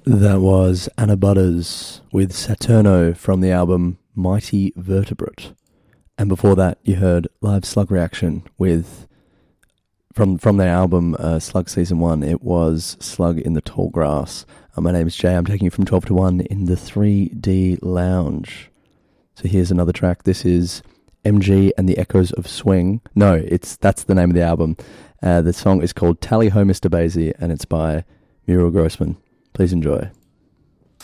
That was Anna Butters with Saturno from the album Mighty Vertebrate. And before that, you heard Live Slug Reaction with from their album Slug Season 1. It was Slug in the Tall Grass. My name is Jay. I'm taking you from 12 to 1 in the 3D Lounge. So here's another track. This is MG and the Echoes of Swing. No, that's the name of the album. The song is called Tally Ho, Mr. Basie, and it's by Muriel Grossman. Please enjoy.